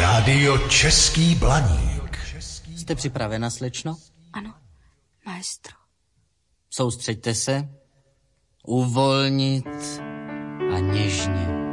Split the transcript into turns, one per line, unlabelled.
Rádio Český Blaník.
Jste připravena, slečno?
Ano, maestro.
Soustřeďte se. Uvolnit a něžně.